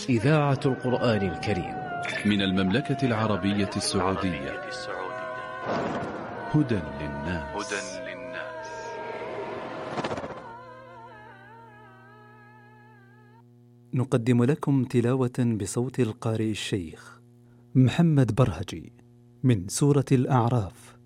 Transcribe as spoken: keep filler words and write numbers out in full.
إذاعة القرآن الكريم من المملكة العربية السعودية. هدى للناس. نقدم لكم تلاوة بصوت القارئ الشيخ محمد برهجي من سورة الأعراف،